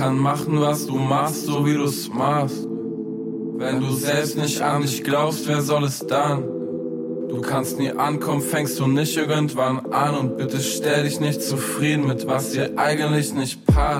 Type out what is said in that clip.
Kann machen, was du machst, so wie du's machst. Wenn du selbst nicht an dich glaubst, wer soll es dann? Du kannst nie ankommen, fängst du nicht irgendwann an. Und bitte stell dich nicht zufrieden mit was dir eigentlich nicht passt.